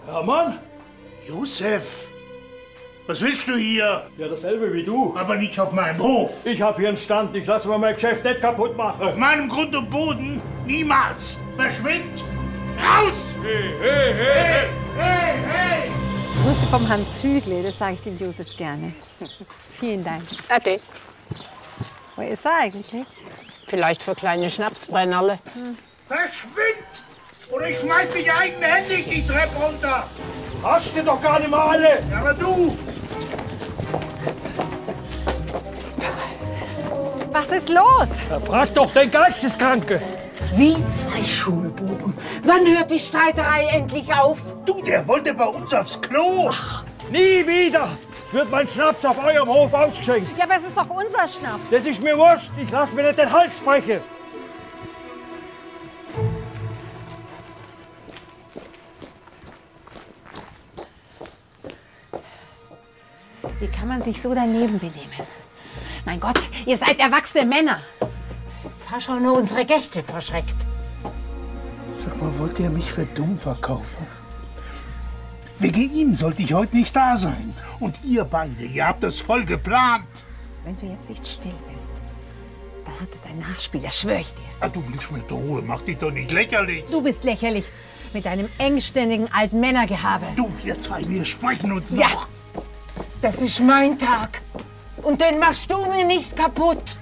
Hermann? Josef, was willst du hier? Ja, dasselbe wie du. Aber nicht auf meinem Hof. Ich hab hier einen Stand. Ich lasse mir mein Geschäft nicht kaputt machen. Auf meinem Grund und Boden niemals. Verschwind! Raus! Hey, hey, hey! Hey, hey! Grüße vom Hans Hügle, das sage ich dem Josef gerne. Vielen Dank. Ade. Wo ist er eigentlich? Vielleicht für kleine Schnapsbrennerle. Verschwind! Oder ich schmeiß dich eigenhändig die Treppe runter. Hast du doch gar nicht mal alle! Ja, aber du! Was ist los? Da frag doch den Geisteskranke! Wie zwei Schulbuben. Wann hört die Streiterei endlich auf? Du, der wollte bei uns aufs Klo. Ach, Nie wieder wird mein Schnaps auf eurem Hof ausgeschenkt. Ja, aber es ist doch unser Schnaps. Das ist mir wurscht. Ich lass mir nicht den Hals brechen. Wie kann man sich so daneben benehmen? Mein Gott, ihr seid erwachsene Männer. jetzt hast du auch nur unsere Gäste verschreckt. Sag mal, wollt ihr mich für dumm verkaufen? Wegen ihm sollte ich heute nicht da sein. Und ihr beide, ihr habt das voll geplant. Wenn du jetzt nicht still bist, dann hat es ein Nachspiel, das schwöre ich dir. Ah, du willst mir Ruhe, mach dich doch nicht lächerlich. Du bist lächerlich mit deinem engständigen alten Männergehabe. Du, wir zwei, wir sprechen uns Ja. noch. Das ist mein Tag. Und den machst du mir nicht kaputt.